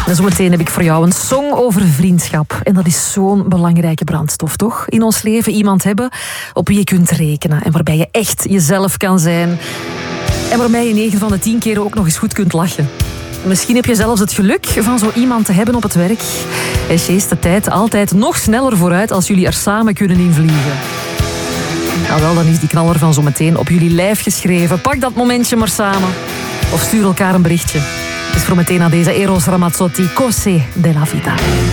En zometeen heb ik voor jou een song over vriendschap. En dat is zo'n belangrijke brandstof, toch? In ons leven iemand hebben op wie je kunt rekenen. En waarbij je echt jezelf kan zijn. En waarmee je 9 van de 10 keren ook nog eens goed kunt lachen. Misschien heb je zelfs het geluk van zo iemand te hebben op het werk. Hij sjeest de tijd altijd nog sneller vooruit als jullie er samen kunnen in vliegen. Nou wel, dan is die knaller van zometeen op jullie lijf geschreven. Pak dat momentje maar samen. Of stuur elkaar een berichtje. Het is voor meteen aan deze Eros Ramazzotti, Cose della Vita.